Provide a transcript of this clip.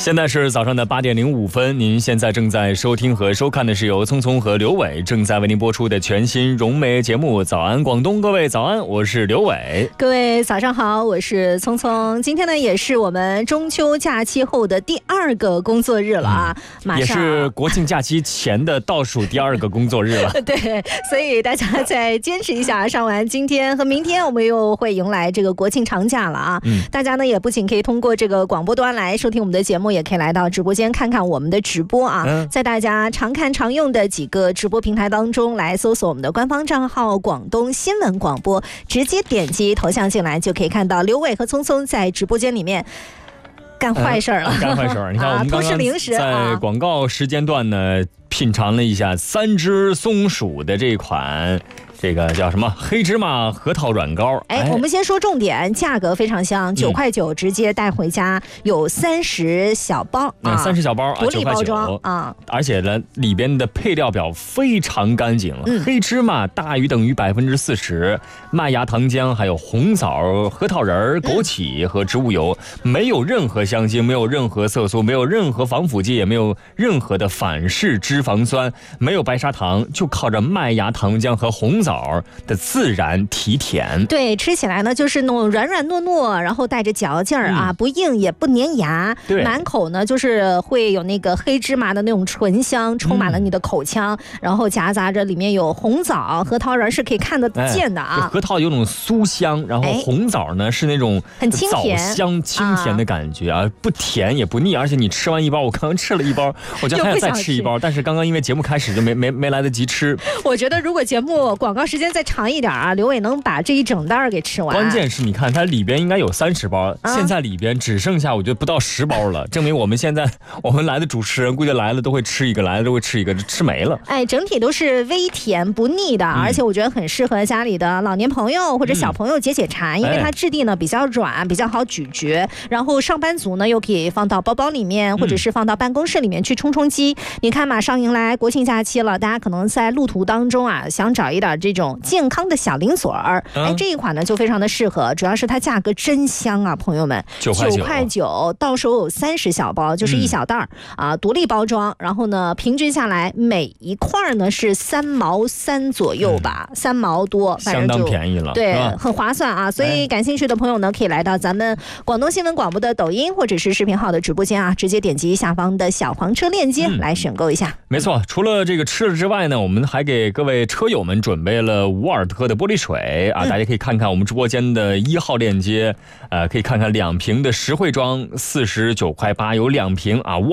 现在是早上的8点05分，您现在正在收听和收看的是由聪聪和刘伟正在为您播出的全新融媒节目《早安广东》。各位早安，我是刘伟。 各位早上好，我是聪聪。今天呢，也是我们中秋假期后的第2个工作日了啊，马上也是国庆假期前的倒数第2个工作日了。 对，所以大家再坚持一下，上完今天和明天，我们又会迎来这个国庆长假了啊。大家呢也不仅可以通过这个广播端来收听我们的节目，也可以来到直播间看看我们的直播啊。在大家常看常用的几个直播平台当中来搜索我们的官方账号广东新闻广播，直接点击头像进来就可以看到刘伟和聪聪在直播间里面干坏事了。 干坏事儿，你看我们刚刚在广告时间段呢品尝了一下3只松鼠的这款这个叫什么黑芝麻核桃软膏。 我们先说重点，价格非常香，9块9直接带回家，有30小包 30小包独立包装啊，而且呢里边的配料表非常干净，黑芝麻大于等于40%，麦芽糖浆，还有红枣、核桃仁、枸杞和植物油，没有任何香精，没有任何色素，没有任何防腐剂，也没有任何的反式脂肪酸，没有白砂糖，就靠着麦芽糖浆和红枣的自然提甜。 对，吃起来呢就是那种软软糯糯，然后带着嚼劲儿啊，不硬也不粘牙，满口呢就是会有那个黑芝麻的那种醇香，充满了你的口腔，然后夹杂着里面有红枣、核桃仁，是可以看得见的啊。 核桃有种酥香，然后红枣呢是那种很清甜、 枣香清甜的感觉啊，不甜也不腻，而且你吃完一包，我刚刚吃了一包，我觉得还要再吃一包，但是刚刚因为节目开始就没来得及吃。 我觉得如果节目广告时间再长一点啊，刘伟能把这一整袋给吃完。 关键是你看它里边应该有30包，现在里边只剩下我觉得不到10包了，证明我们现在我们来的主持人估计来了都会吃一个，来了都会吃一个，吃没了。 整体都是微甜不腻的，而且我觉得很适合家里的老年朋友或者小朋友解馋，因为它质地呢比较软，比较好咀嚼，然后上班族呢又可以放到包包里面，或者是放到办公室里面去充饥。你看马上迎来国庆假期了，大家可能在路途当中啊想找一点这种健康的小零嘴儿，这一款呢就非常的适合，主要是它价格真香啊，朋友们，9块9，到手有30小包，就是一小袋啊，独立包装，然后呢平均下来每一块呢是3毛3左右吧，3毛多， 相当便宜了， 对，很划算啊。所以感兴趣的朋友呢，可以来到咱们广东新闻广播的抖音或者是视频号的直播间啊，直接点击下方的小黄车链接来选购一下。 没错，除了这个吃的之外呢，我们还给各位车友们准备了伍尔特的玻璃水啊，大家可以看看我们直播间的1号链接，可以看看2瓶的实惠装49块8，有2瓶啊。